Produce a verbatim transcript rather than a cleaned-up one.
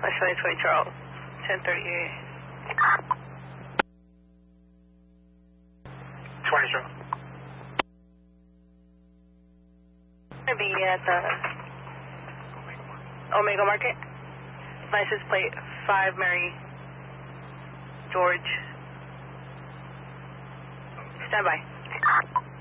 West twenty twenty Charles, ten thirty-eight. twenty Charles. Gonna be at the Omega Market. License plate five Mary George. Stand by.